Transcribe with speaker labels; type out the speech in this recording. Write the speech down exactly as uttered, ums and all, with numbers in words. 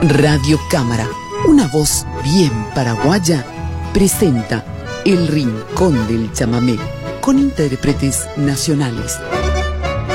Speaker 1: Radio Cámara, una voz bien paraguaya, presenta El Rincón del Chamamé, con intérpretes nacionales.